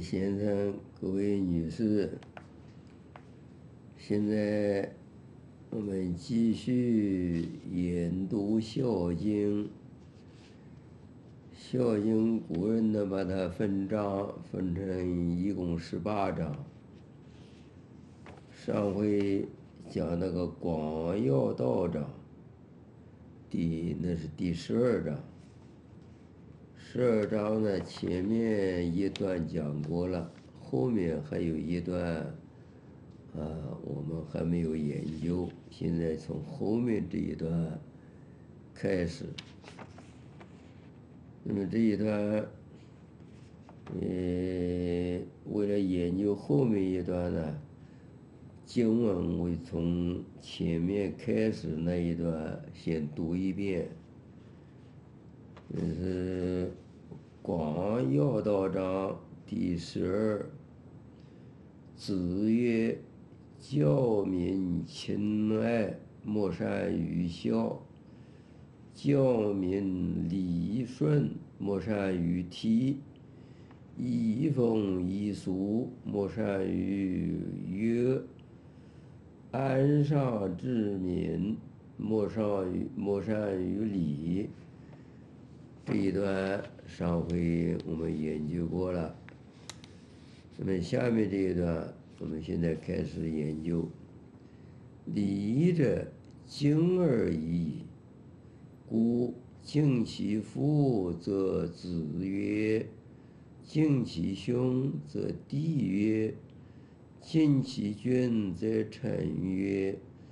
先生、各位女士，现在我们继续研读《孝经》。《孝经》古人呢把它分章，分成一共18章。上回讲那个广要道章，那是第12章。12章呢，前面一段讲过了，后面还有一段，我们还没有研究。现在从后面这一段开始。那么这一段，为了研究后面一段呢，经文会从前面开始那一段先读一遍。这是广要道章第12。子曰：教民亲爱，莫善于孝；教民礼顺，莫善于悌；移风易俗，莫善于乐；安上治民，莫善于礼。这一段上回我们研究过了。那么下面这一段，我们现在开始研究。礼者，敬而已矣。故敬其父则子曰，敬其兄则弟曰，敬其君则臣曰，